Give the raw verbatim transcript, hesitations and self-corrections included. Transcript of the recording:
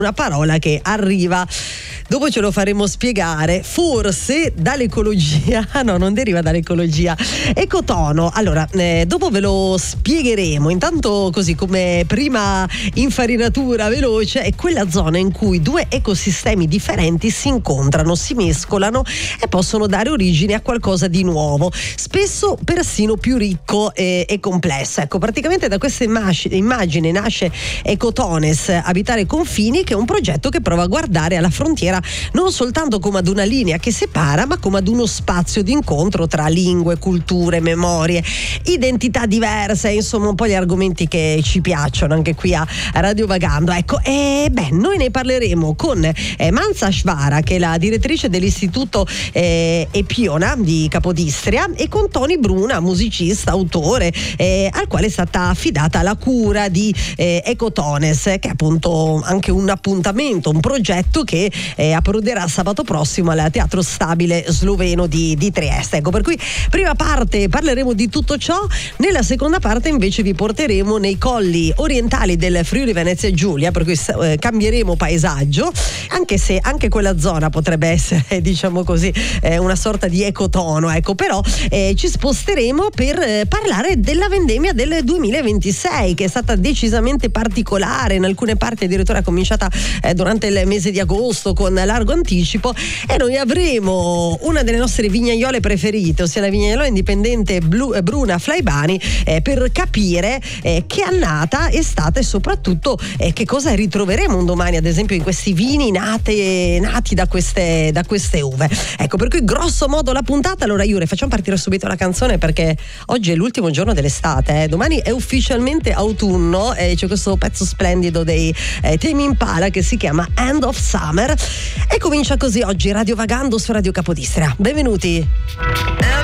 una parola che arriva, dopo ce lo faremo spiegare, forse dall'ecologia, no, non deriva dall'ecologia, ecotono. Allora, eh, dopo ve lo spiegheremo. Intanto, così come prima infarinatura veloce, è quella zona in cui due ecosistemi differenti si incontrano, si mescolano e possono dare origine a qualcosa di nuovo, spesso persino più ricco e, e complesso. Ecco, praticamente da questa immagine, immagine nasce Ecotones, Abitare Confini, che è un progetto che prova a guardare alla frontiera non soltanto come ad una linea che separa, ma come ad uno spazio di incontro tra lingue, culture, memorie, identità diverse, insomma un po' gli argomenti che ci piacciono anche qui a Radio Vagando. Ecco, e beh, noi ne parleremo con eh, Mansa Shvara, che è la direttrice dell'istituto eh, Epiona di Capodistria, e con Tony Bruna, musicista, autore, eh, al quale è stata affidata la cura di eh, Ecotones, che è appunto anche un appuntamento, un progetto che eh, approderà sabato prossimo al Teatro Stabile Sloveno di, di Trieste. Ecco, per cui prima parte parleremo di tutto ciò, nella seconda parte invece vi porteremo nei colli orientali del Friuli Venezia Giulia, per cui eh, cambieremo paesaggio, anche se anche quella zona potrebbe essere, diciamo così, eh, una sorta di ecotono, ecco, però eh, ci sposteremo per eh, parlare della vendemmia del duemilaventisei, che è stata decisamente particolare, in alcune parti addirittura cominciata eh, durante il mese di agosto con largo anticipo, e noi avremo una delle nostre vignaiole preferite, ossia la vignaiola indipendente Blu, eh, Bruna Flaibani, eh, per capire eh, che annata è stata e soprattutto eh, che cosa ritroveremo un domani, ad esempio, in questi vini nate, nati da queste, da queste uve. Ecco, per cui grosso modo la puntata. Allora, Iure, facciamo partire subito la canzone, perché oggi è l'ultimo giorno dell'estate, eh. Domani è ufficialmente autunno e c'è questo pezzo splendido dei eh, Tame Impala che si chiama End of Summer, e comincia così oggi Radio Vagando su Radio Capodistria. Benvenuti.